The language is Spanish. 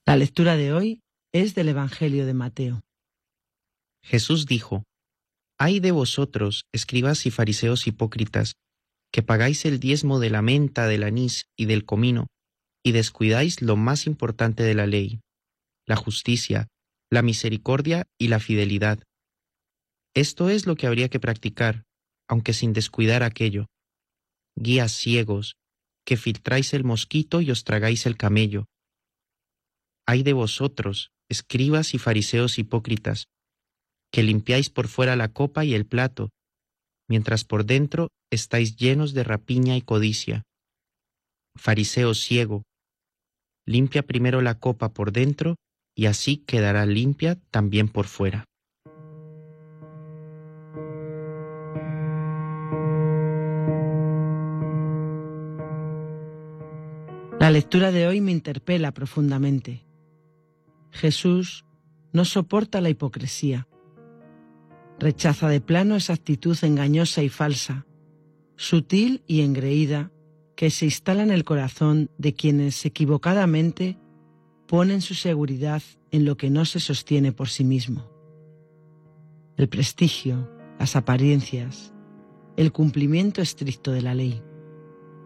La lectura de hoy es del Evangelio de Mateo. Jesús dijo: «Ay de vosotros, escribas y fariseos hipócritas, que pagáis el diezmo de la menta, del anís y del comino, y descuidáis lo más importante de la ley, la justicia, la misericordia y la fidelidad. Esto es lo que habría que practicar, aunque sin descuidar aquello. Guías ciegos, que filtráis el mosquito y os tragáis el camello. Ay de vosotros, escribas y fariseos hipócritas, que limpiáis por fuera la copa y el plato, mientras por dentro estáis llenos de rapiña y codicia. Fariseo ciego, limpia primero la copa por dentro y así quedará limpia también por fuera». La lectura de hoy me interpela profundamente. Jesús no soporta la hipocresía. Rechaza de plano esa actitud engañosa y falsa, sutil y engreída, que se instala en el corazón de quienes equivocadamente ponen su seguridad en lo que no se sostiene por sí mismo. El prestigio, las apariencias, el cumplimiento estricto de la ley.